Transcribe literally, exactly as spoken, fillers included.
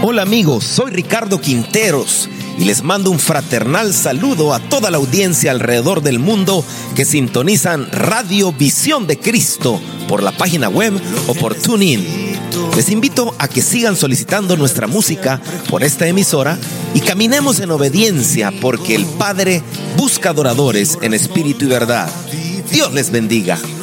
Hola amigos, soy Ricardo Quinteros y les mando un fraternal saludo a toda la audiencia alrededor del mundo que sintonizan Radio Visión de Cristo por la página web o por TuneIn. Les invito a que sigan solicitando nuestra música por esta emisora y caminemos en obediencia porque el Padre busca adoradores en espíritu y verdad. Dios les bendiga.